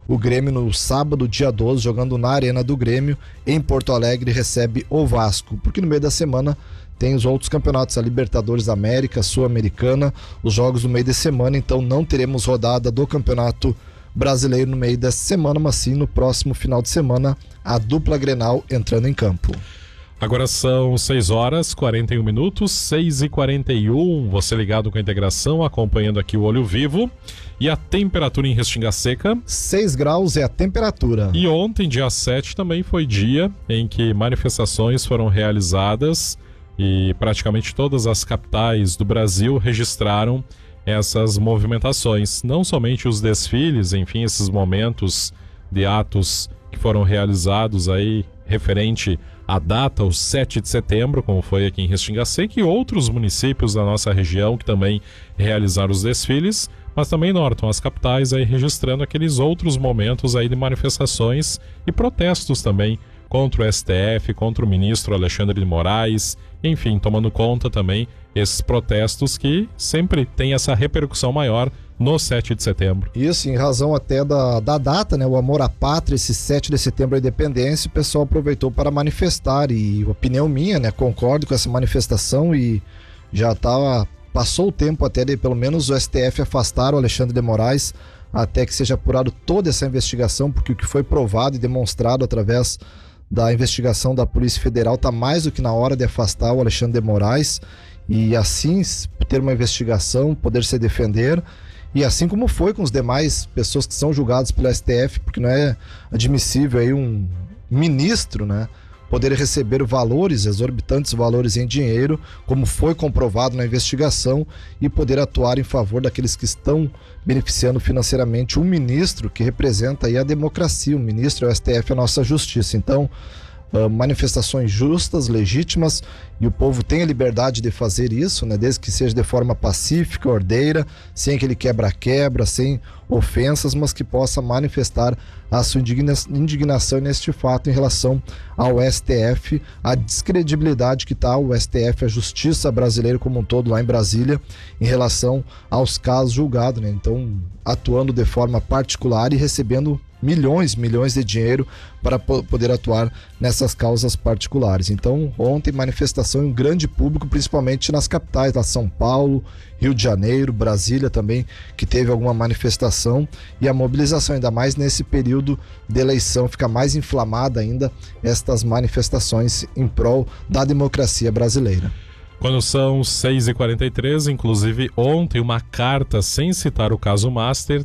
O Grêmio no sábado, dia 12, jogando na Arena do Grêmio, em Porto Alegre, recebe o Vasco. Porque no meio da semana tem os outros campeonatos, a Libertadores da América, Sul-Americana, os jogos do meio de semana, então não teremos rodada do Campeonato Brasileiro no meio dessa semana, mas sim no próximo final de semana, a dupla Grenal entrando em campo. Agora são 6h41, 6h41, você ligado com a integração, acompanhando aqui o Olho Vivo. E a temperatura em Restinga Seca? 6 graus é a temperatura. E ontem, dia 7, também foi dia em que manifestações foram realizadas e praticamente todas as capitais do Brasil registraram essas movimentações. Não somente os desfiles, enfim, esses momentos de atos que foram realizados aí referente à data, o 7 de setembro, como foi aqui em Restinga Seca, e outros municípios da nossa região que também realizaram os desfiles, mas também, Norton, as capitais aí registrando aqueles outros momentos aí de manifestações e protestos também contra o STF, contra o ministro Alexandre de Moraes, enfim, tomando conta também esses protestos que sempre tem essa repercussão maior no 7 de setembro. Isso, em razão até da data, né? O amor à pátria, esse 7 de setembro, a independência, o pessoal aproveitou para manifestar e, opinião minha, né? Concordo com essa manifestação e já passou o tempo até de pelo menos o STF afastar o Alexandre de Moraes até que seja apurado toda essa investigação, porque o que foi provado e demonstrado através da investigação da Polícia Federal está mais do que na hora de afastar o Alexandre de Moraes e assim ter uma investigação, poder se defender. E assim como foi com os demais pessoas que são julgadas pelo STF, porque não é admissível aí um ministro, né, poder receber valores, exorbitantes valores em dinheiro, como foi comprovado na investigação, e poder atuar em favor daqueles que estão beneficiando financeiramente um ministro que representa aí a democracia. O ministro é o STF, a nossa justiça. Então, manifestações justas, legítimas, e o povo tem a liberdade de fazer isso, né, desde que seja de forma pacífica, ordeira, sem aquele quebra-quebra, sem ofensas, mas que possa manifestar a sua indignação neste fato em relação ao STF, a descredibilidade que está o STF, a justiça brasileira como um todo lá em Brasília, em relação aos casos julgados, né? Então, atuando de forma particular e recebendo milhões de dinheiro para poder atuar nessas causas particulares. Então, ontem manifestação em um grande público, principalmente nas capitais, lá São Paulo, Rio de Janeiro, Brasília também, que teve alguma manifestação, e a mobilização, ainda mais nesse período de eleição, fica mais inflamada ainda estas manifestações em prol da democracia brasileira. Quando são 6h43, inclusive ontem uma carta sem citar o caso Master,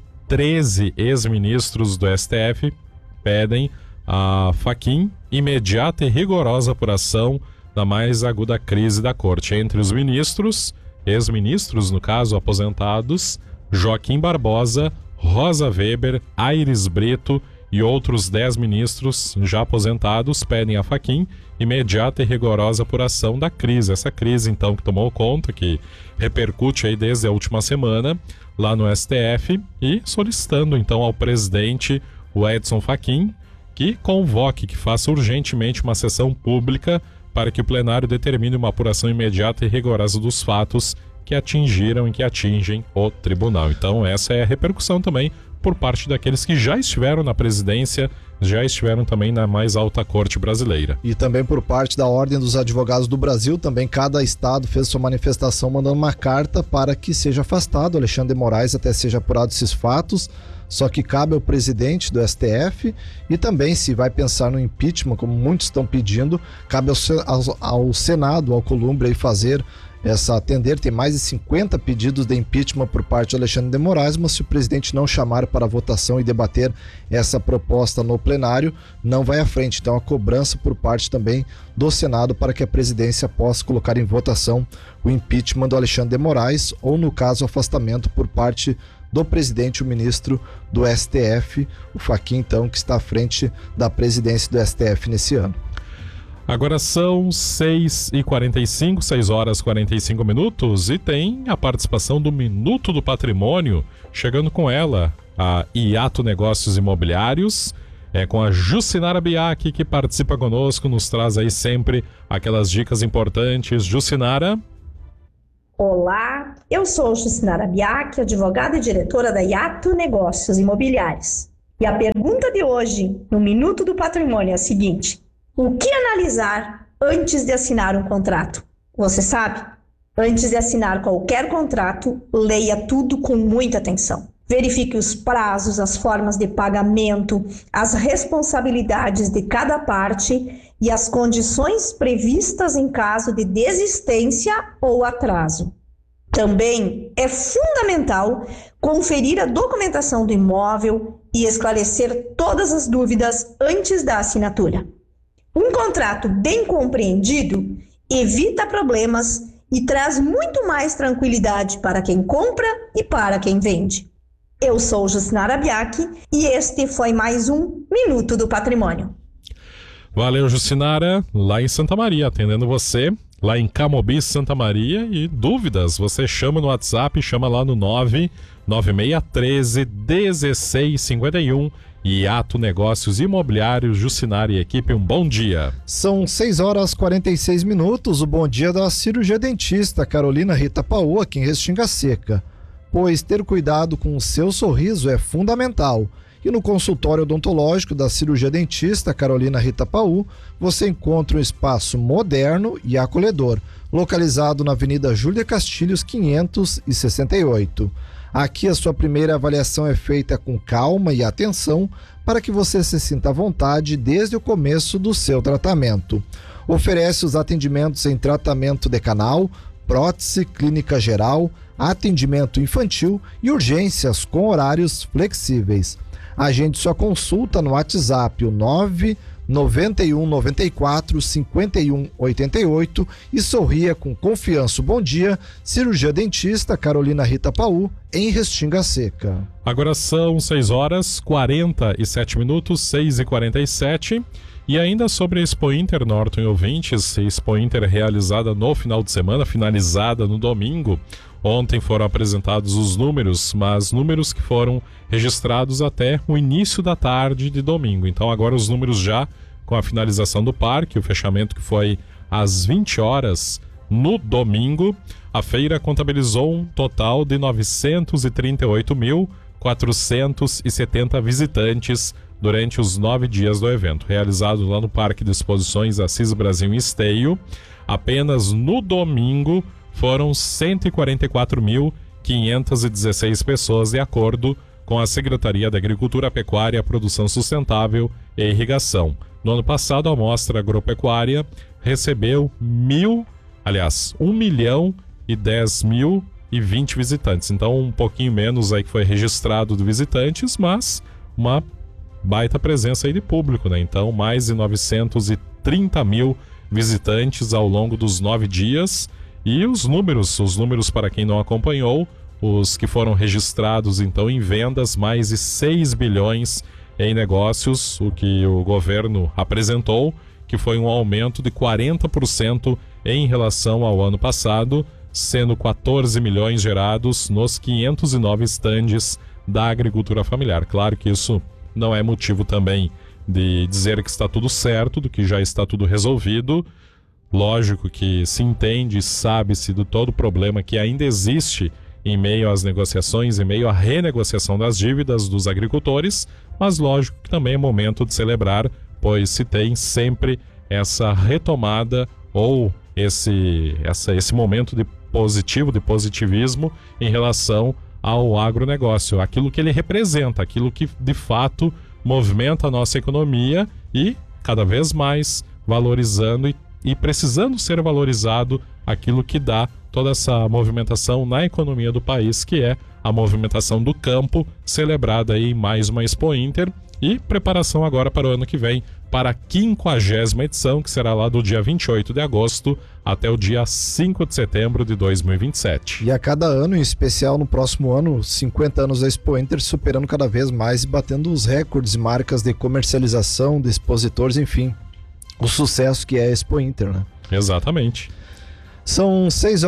13 ex-ministros do STF pedem a Fachin imediata e rigorosa apuração da mais aguda crise da corte. Entre os ministros, ex-ministros, no caso, aposentados, Joaquim Barbosa, Rosa Weber, Aires Brito e outros 10 ministros já aposentados pedem a Fachin imediata e rigorosa apuração da crise. Essa crise, então, que tomou conta, que repercute aí desde a última semana lá no STF, e solicitando, então, ao presidente, o Edson Fachin, que convoque, que faça urgentemente uma sessão pública para que o plenário determine uma apuração imediata e rigorosa dos fatos que atingiram e que atingem o tribunal. Então, essa é a repercussão também por parte daqueles que já estiveram na presidência, já estiveram também na mais alta corte brasileira. E também por parte da Ordem dos Advogados do Brasil, também cada estado fez sua manifestação mandando uma carta para que seja afastado Alexandre de Moraes até seja apurado esses fatos. Só que cabe ao presidente do STF, e também, se vai pensar no impeachment, como muitos estão pedindo, cabe ao Senado, ao Columbre, aí fazer atender. Tem mais de 50 pedidos de impeachment por parte de Alexandre de Moraes, mas se o presidente não chamar para votação e debater essa proposta no plenário, não vai à frente. Então, a cobrança por parte também do Senado para que a presidência possa colocar em votação o impeachment do Alexandre de Moraes, ou, no caso, o afastamento por parte do presidente, o ministro do STF, o Fachin, então, que está à frente da presidência do STF nesse ano. Agora são 6h45, 6h45, e tem a participação do Minuto do Patrimônio, chegando com ela, a Iato Negócios Imobiliários, com a Jucinara Biak, que participa conosco, nos traz aí sempre aquelas dicas importantes. Jucinara. Olá, eu sou Jucinara Biak, advogada e diretora da Iato Negócios Imobiliários. E a pergunta de hoje, no Minuto do Patrimônio, é a seguinte: o que analisar antes de assinar um contrato? Você sabe? Antes de assinar qualquer contrato, leia tudo com muita atenção. Verifique os prazos, as formas de pagamento, as responsabilidades de cada parte e as condições previstas em caso de desistência ou atraso. Também é fundamental conferir a documentação do imóvel e esclarecer todas as dúvidas antes da assinatura. Um contrato bem compreendido evita problemas e traz muito mais tranquilidade para quem compra e para quem vende. Eu sou Jucinara Biaki e este foi mais um Minuto do Patrimônio. Valeu, Jucinara, lá em Santa Maria, atendendo você, lá em Camobi, Santa Maria. E dúvidas, você chama no WhatsApp, chama lá no 99613-1651. E Ato Negócios Imobiliários, Jucinara e equipe, um bom dia. São 6h46, o bom dia da cirurgia dentista Carolina Rita Paú, aqui em Restinga Seca. Pois ter cuidado com o seu sorriso é fundamental. E no consultório odontológico da cirurgia dentista Carolina Rita Paú, você encontra um espaço moderno e acolhedor, localizado na Avenida Júlia Castilhos 568. Aqui a sua primeira avaliação é feita com calma e atenção para que você se sinta à vontade desde o começo do seu tratamento. Oferece os atendimentos em tratamento de canal, prótese, clínica geral, atendimento infantil e urgências com horários flexíveis. Agende sua consulta no WhatsApp, o 99194-5188 e sorria com confiança. Bom dia, cirurgia dentista Carolina Rita Paú, em Restinga Seca. Agora são 6h47, 6h47. E ainda sobre a Expo Inter, Norton e ouvintes, Expo Inter realizada no final de semana, finalizada no domingo. Ontem foram apresentados os números, mas números que foram registrados até o início da tarde de domingo. Então agora os números já com a finalização do parque, o fechamento que foi às 20 horas no domingo. A feira contabilizou um total de 938.470 visitantes durante os 9 dias do evento, realizado lá no Parque de Exposições Assis Brasil em Esteio. Apenas no domingo foram 144.516 pessoas, de acordo com a Secretaria da Agricultura, Pecuária, Produção Sustentável e Irrigação. No ano passado, a Mostra Agropecuária recebeu 1.010.020 visitantes. Então, um pouquinho menos aí que foi registrado de visitantes, mas uma baita presença aí de público, né? Então, mais de 930 mil visitantes ao longo dos 9 dias. E os números para quem não acompanhou, os que foram registrados então em vendas, mais de 6 bilhões em negócios, o que o governo apresentou, que foi um aumento de 40% em relação ao ano passado, sendo 14 milhões gerados nos 509 estandes da agricultura familiar. Claro que isso não é motivo também de dizer que está tudo certo, do que já está tudo resolvido. Lógico que se entende e sabe-se do todo o problema que ainda existe em meio às negociações, em meio à renegociação das dívidas dos agricultores, mas lógico que também é momento de celebrar, pois se tem sempre essa retomada ou esse momento de positivismo em relação ao agronegócio, aquilo que ele representa, aquilo que de fato movimenta a nossa economia e cada vez mais valorizando e precisando ser valorizado aquilo que dá toda essa movimentação na economia do país, que é a movimentação do campo, celebrada aí em mais uma Expo Inter, e preparação agora para o ano que vem, para a 50ª edição, que será lá do dia 28 de agosto até o dia 5 de setembro de 2027. E a cada ano, em especial no próximo ano, 50 anos da Expo Inter, superando cada vez mais e batendo os recordes e marcas de comercialização, de expositores, enfim, o sucesso que é a Expo Inter, né? Exatamente. São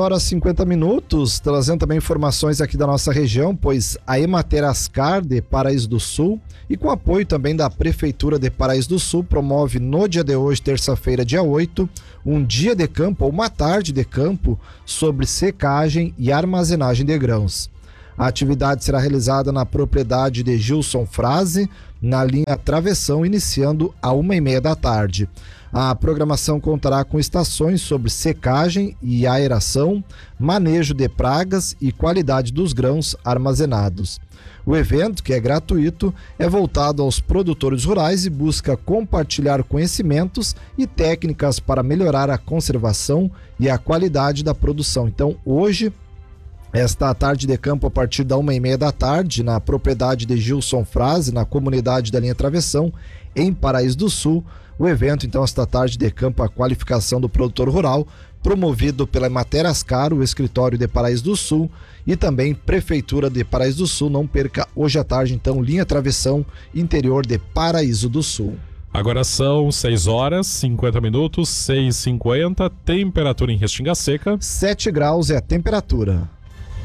6h50, trazendo também informações aqui da nossa região, pois a Emater Ascar de Paraíso do Sul, e com apoio também da Prefeitura de Paraíso do Sul, promove no dia de hoje, terça-feira, dia 8, um dia de campo ou uma tarde de campo sobre secagem e armazenagem de grãos. A atividade será realizada na propriedade de Gilson Frase, na linha Travessão, iniciando às 1h30 da tarde. A programação contará com estações sobre secagem e aeração, manejo de pragas e qualidade dos grãos armazenados. O evento, que é gratuito, é voltado aos produtores rurais e busca compartilhar conhecimentos e técnicas para melhorar a conservação e a qualidade da produção. Então, hoje, esta tarde de campo, a partir da 1h30 da tarde, na propriedade de Gilson Frase, na comunidade da linha Travessão, em Paraíso do Sul. O evento, então, esta tarde de campo, a qualificação do produtor rural, promovido pela Emater Ascaro, o escritório de Paraíso do Sul e também Prefeitura de Paraíso do Sul. Não perca hoje à tarde, então, linha Travessão, interior de Paraíso do Sul. Agora são 6h50, 6h50, temperatura em Restinga Seca. 7 graus é a temperatura.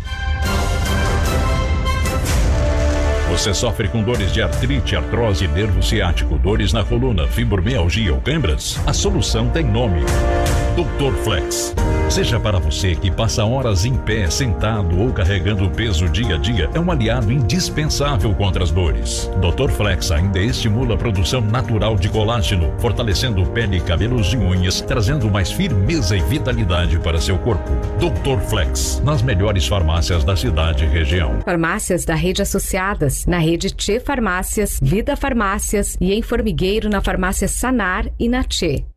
Você sofre com dores de artrite, artrose, nervo ciático, dores na coluna, fibromialgia ou câimbras? A solução tem nome: Dr. Flex. Seja para você que passa horas em pé, sentado ou carregando peso dia a dia, é um aliado indispensável contra as dores. Dr. Flex ainda estimula a produção natural de colágeno, fortalecendo pele, cabelos e unhas, trazendo mais firmeza e vitalidade para seu corpo. Dr. Flex, nas melhores farmácias da cidade e região. Farmácias da rede associadas, na rede Tchê Farmácias, Vida Farmácias e em Formigueiro na farmácia Sanar e na Tchê.